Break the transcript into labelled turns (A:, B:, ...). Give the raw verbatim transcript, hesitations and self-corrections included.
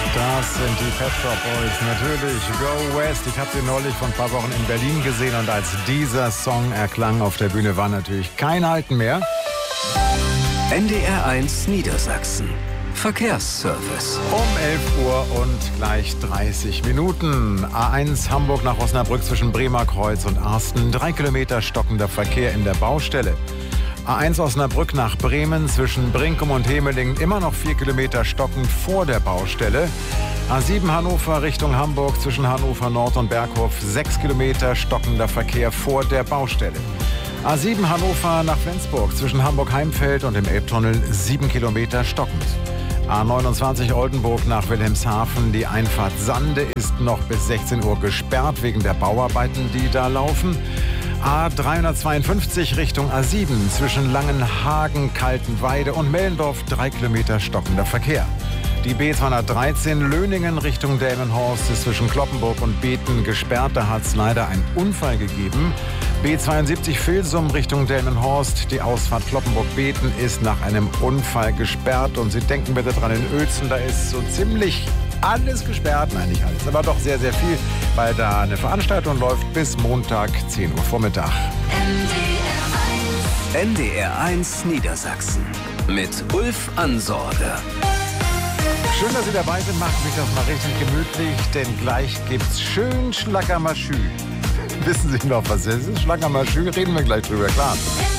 A: Das sind die Pet Shop Boys, natürlich. Go West. Ich habe sie neulich vor ein paar Wochen in Berlin gesehen und als dieser Song erklang auf der Bühne, war natürlich kein Halten mehr.
B: N D R eins Niedersachsen. Verkehrsservice.
A: Um elf Uhr und gleich dreißig Minuten. A eins Hamburg nach Osnabrück zwischen Bremerkreuz und Arsten. Drei Kilometer stockender Verkehr in der Baustelle. A eins Osnabrück nach Bremen zwischen Brinkum und Hemelingen. Immer noch vier Kilometer stockend vor der Baustelle. A sieben Hannover Richtung Hamburg zwischen Hannover Nord und Berghof. Sechs Kilometer stockender Verkehr vor der Baustelle. A sieben Hannover nach Flensburg zwischen Hamburg-Heimfeld und dem Elbtunnel. Sieben Kilometer stockend. A neunundzwanzig Oldenburg nach Wilhelmshaven. Die Einfahrt Sande ist noch bis sechzehn Uhr gesperrt wegen der Bauarbeiten, die da laufen. A dreihundertzweiundfünfzig Richtung A sieben zwischen Langenhagen, Kaltenweide und Mellendorf. Drei Kilometer stockender Verkehr. Die B zweihundertdreizehn Löningen Richtung Delmenhorst ist zwischen Kloppenburg und Beten gesperrt. Da hat es leider einen Unfall gegeben. B zweiundsiebzig Vilsum Richtung Delmenhorst. Die Ausfahrt Kloppenburg-Beten ist nach einem Unfall gesperrt. Und Sie denken bitte dran, in Uelzen, da ist so ziemlich alles gesperrt. Nein, nicht alles, aber doch sehr, sehr viel, weil da eine Veranstaltung läuft bis Montag zehn Uhr Vormittag.
B: N D R eins Niedersachsen mit Ulf Ansorge.
A: Schön, dass Sie dabei sind. Macht mich das mal richtig gemütlich, denn gleich gibt's schön Schlackermaschü. Wissen Sie noch, was das ist? Schlackermaschü, reden wir gleich drüber, klar.